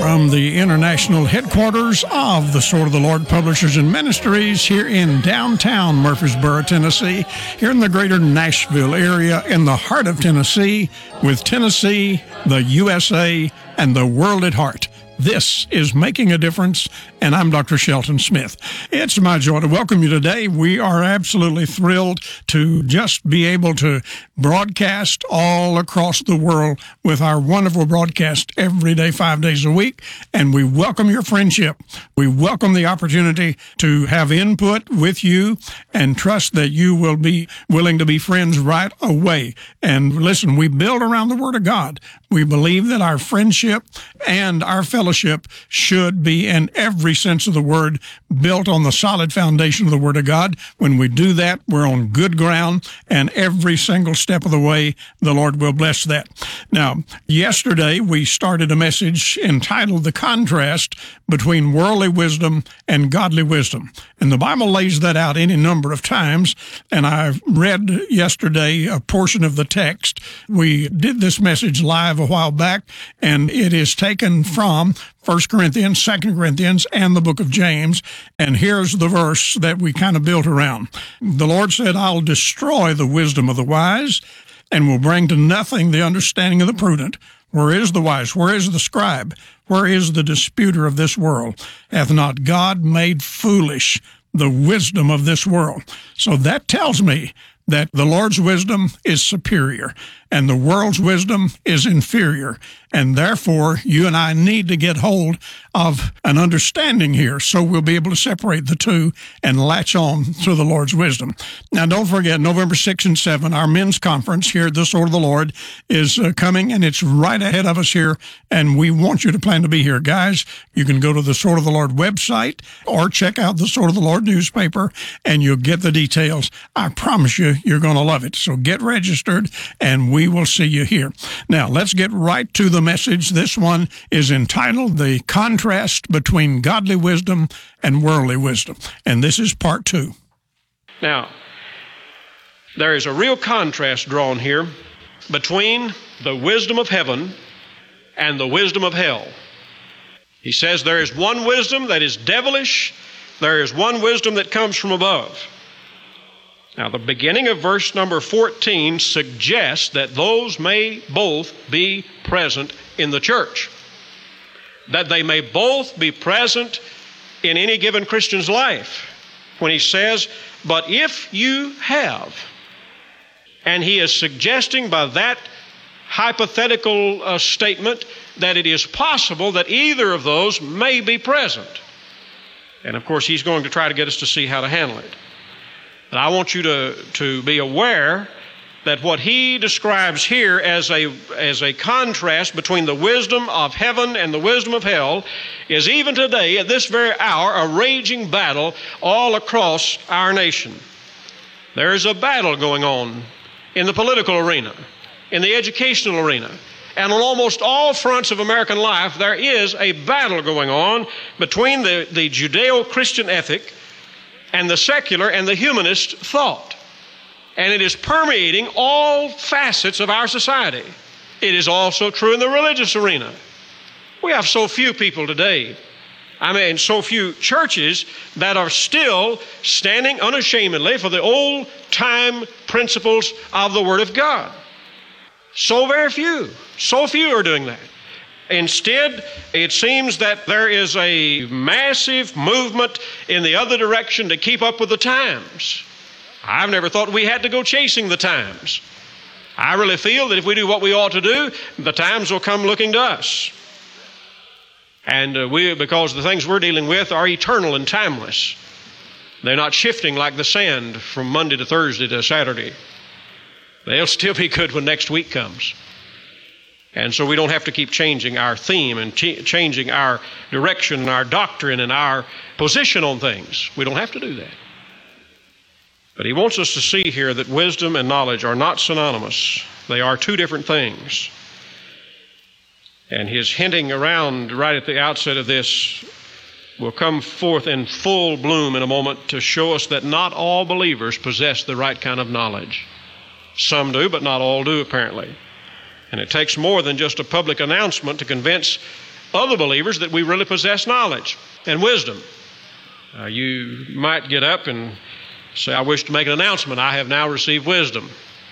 From the international headquarters of the Sword of the Lord Publishers and Ministries here in downtown Murfreesboro, Tennessee, here in the greater Nashville area in the heart of Tennessee, with Tennessee, the USA, and the world at heart. This is Making a Difference, and I'm Dr. Shelton Smith. It's my joy to welcome you today. We are absolutely thrilled to just be able to broadcast all across the world with our wonderful broadcast every day, 5 days a week, and we welcome your friendship. We welcome the opportunity to have input with you and trust that you will be willing to be friends right away. And listen, we build around the Word of God. We believe that our friendship and our fellowship should be, in every sense of the word, built on the solid foundation of the Word of God. When we do that, we're on good ground, and every single step of the way, the Lord will bless that. Now, yesterday, we started a message entitled The Contrast Between Worldly Wisdom and Godly Wisdom. And the Bible lays that out any number of times, and I read yesterday a portion of the text. We did this message live a while back, and it is taken from 1 Corinthians, 2 Corinthians, and the book of James. And here's the verse that we kind of built around. The Lord said, I'll destroy the wisdom of the wise and will bring to nothing the understanding of the prudent. Where is the wise? Where is the scribe? Where is the disputer of this world? Hath not God made foolish the wisdom of this world? So that tells me that the Lord's wisdom is superior and the world's wisdom is inferior. And therefore, you and I need to get hold of an understanding here so we'll be able to separate the two and latch on to the Lord's wisdom. Now, don't forget, November 6 and 7, our men's conference here at the Sword of the Lord is coming, and it's right ahead of us here, and we want you to plan to be here. Guys, you can go to the Sword of the Lord website or check out the Sword of the Lord newspaper, and you'll get the details. I promise you, you're going to love it. So get registered, and we will see you here. Now, let's get right to the message. This one is entitled The Contrast Between Godly Wisdom and Worldly Wisdom. And this is part 2. Now, there is a real contrast drawn here between the wisdom of heaven and the wisdom of hell. He says there is one wisdom that is devilish, there is one wisdom that comes from above. Now, the beginning of verse number 14 suggests that those may both be present in the church, that they may both be present in any given Christian's life. When he says, but if you have, and he is suggesting by that hypothetical statement that it is possible that either of those may be present. And of course, he's going to try to get us to see how to handle it. And I want you to be aware that what he describes here as a contrast between the wisdom of heaven and the wisdom of hell is even today, at this very hour, a raging battle all across our nation. There is a battle going on in the political arena, in the educational arena, and on almost all fronts of American life, there is a battle going on between the Judeo-Christian ethic and the secular and the humanist thought. And it is permeating all facets of our society. It is also true in the religious arena. We have so few people today, so few churches that are still standing unashamedly for the old-time principles of the Word of God. So very few. So few are doing that. Instead, it seems that there is a massive movement in the other direction to keep up with the times. I've never thought we had to go chasing the times. I really feel that if we do what we ought to do, the times will come looking to us. And because the things we're dealing with are eternal and timeless. They're not shifting like the sand from Monday to Thursday to Saturday. They'll still be good when next week comes. And so we don't have to keep changing our theme and changing our direction and our doctrine and our position on things. We don't have to do that. But he wants us to see here that wisdom and knowledge are not synonymous. They are two different things. And his hinting around right at the outset of this will come forth in full bloom in a moment to show us that not all believers possess the right kind of knowledge. Some do, but not all do, apparently. And it takes more than just a public announcement to convince other believers that we really possess knowledge and wisdom. You might get up and say, I wish to make an announcement. I have now received wisdom.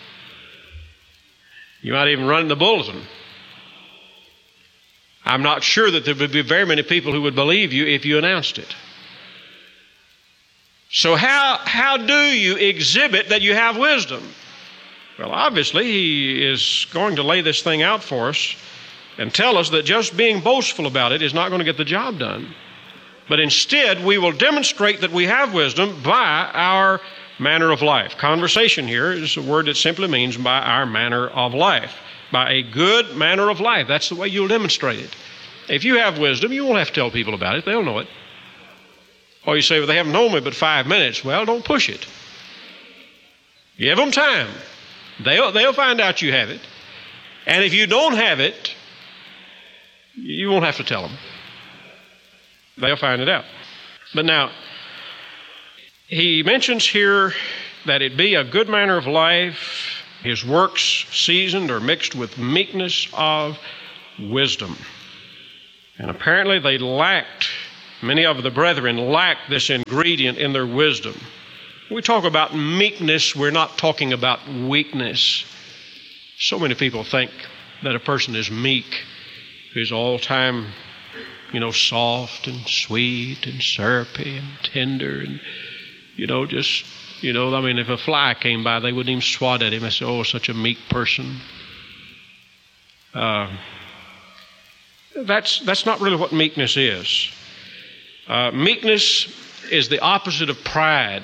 You might even run in the bulletin. I'm not sure that there would be very many people who would believe you if you announced it. So how do you exhibit that you have wisdom? Well, obviously, he is going to lay this thing out for us and tell us that just being boastful about it is not going to get the job done. But instead, we will demonstrate that we have wisdom by our manner of life. Conversation here is a word that simply means by our manner of life. By a good manner of life. That's the way you'll demonstrate it. If you have wisdom, you won't have to tell people about it. They'll know it. Or you say, well, they haven't known me but 5 minutes. Well, don't push it. Give them time. They'll find out you have it. And if you don't have it, you won't have to tell them. They'll find it out. But now, he mentions here that it be a good manner of life, his works seasoned or mixed with meekness of wisdom. And apparently they lacked, many of the brethren lacked this ingredient in their wisdom. When we talk about meekness, we're not talking about weakness. So many people think that a person is meek, who's all time, soft and sweet and syrupy and tender and, if a fly came by, they wouldn't even swat at him and say, oh, such a meek person. That's not really what meekness is. Meekness is the opposite of pride.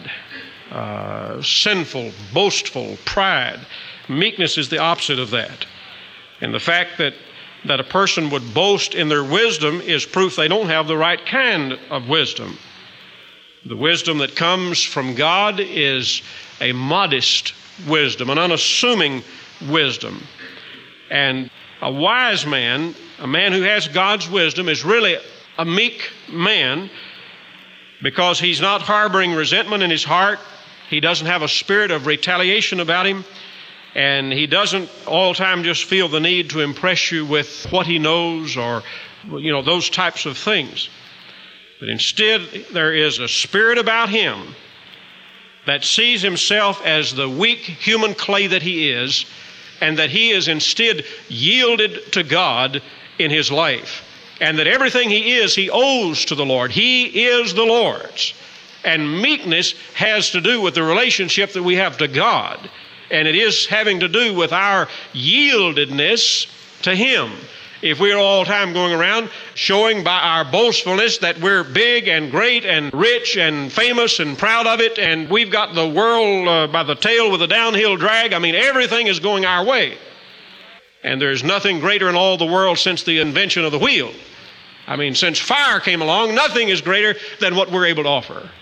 Sinful, boastful, pride. Meekness is the opposite of that. And the fact that a person would boast in their wisdom is proof they don't have the right kind of wisdom. The wisdom that comes from God is a modest wisdom, an unassuming wisdom. And a wise man, a man who has God's wisdom, is really a meek man because he's not harboring resentment in his heart. He doesn't have a spirit of retaliation about him. And he doesn't all the time just feel the need to impress you with what he knows or, those types of things. But instead, there is a spirit about him that sees himself as the weak human clay that he is, and that he is instead yielded to God in his life. And that everything he is, he owes to the Lord. He is the Lord's. And meekness has to do with the relationship that we have to God. And it is having to do with our yieldedness to him. If we're all the time going around showing by our boastfulness that we're big and great and rich and famous and proud of it, and we've got the world by the tail with a downhill drag, everything is going our way. And there's nothing greater in all the world since the invention of the wheel. Since fire came along, nothing is greater than what we're able to offer.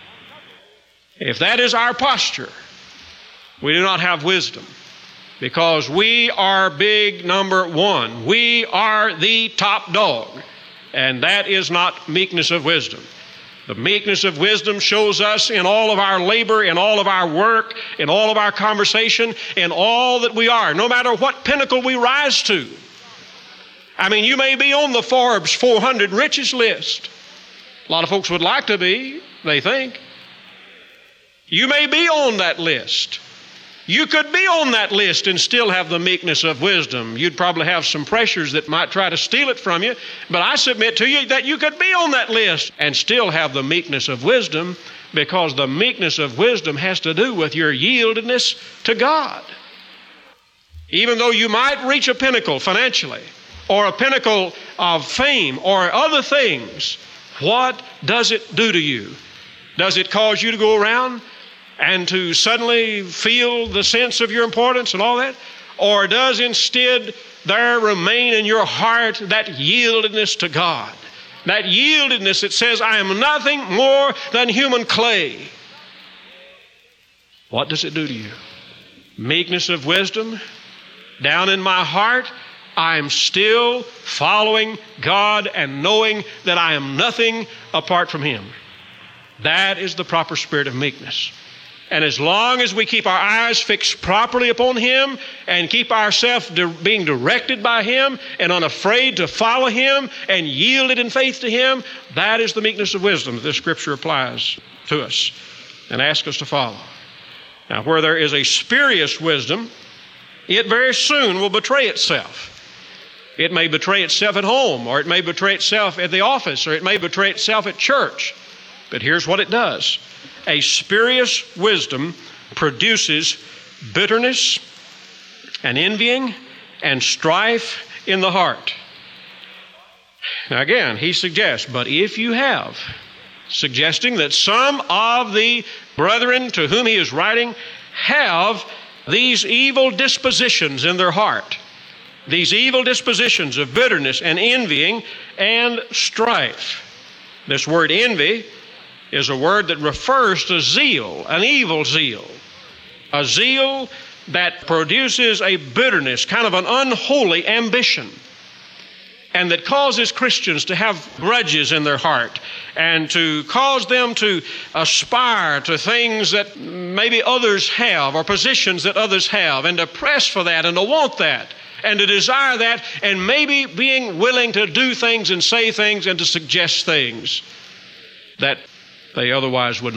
If that is our posture, we do not have wisdom. Because we are big number one. We are the top dog. And that is not meekness of wisdom. The meekness of wisdom shows us in all of our labor, in all of our work, in all of our conversation, in all that we are, no matter what pinnacle we rise to. You may be on the Forbes 400 richest list. A lot of folks would like to be, they think. You may be on that list. You could be on that list and still have the meekness of wisdom. You'd probably have some pressures that might try to steal it from you. But I submit to you that you could be on that list and still have the meekness of wisdom, because the meekness of wisdom has to do with your yieldedness to God. Even though you might reach a pinnacle financially or a pinnacle of fame or other things, what does it do to you? Does it cause you to go around and to suddenly feel the sense of your importance and all that? Or does instead there remain in your heart that yieldedness to God? That yieldedness that says, I am nothing more than human clay. What does it do to you? Meekness of wisdom. Down in my heart, I am still following God and knowing that I am nothing apart from him. That is the proper spirit of meekness. And as long as we keep our eyes fixed properly upon Him and keep ourselves being directed by Him and unafraid to follow Him and yielded in faith to Him, that is the meekness of wisdom that this Scripture applies to us and asks us to follow. Now, where there is a spurious wisdom, it very soon will betray itself. It may betray itself at home, or it may betray itself at the office, or it may betray itself at church. But here's what it does. A spurious wisdom produces bitterness and envying and strife in the heart. Now again, he suggests, but if you have, suggesting that some of the brethren to whom he is writing have these evil dispositions in their heart, these evil dispositions of bitterness and envying and strife. This word envy is a word that refers to zeal, an evil zeal, a zeal that produces a bitterness, kind of an unholy ambition, and that causes Christians to have grudges in their heart and to cause them to aspire to things that maybe others have or positions that others have, and to press for that and to want that and to desire that, and maybe being willing to do things and say things and to suggest things that they otherwise would not.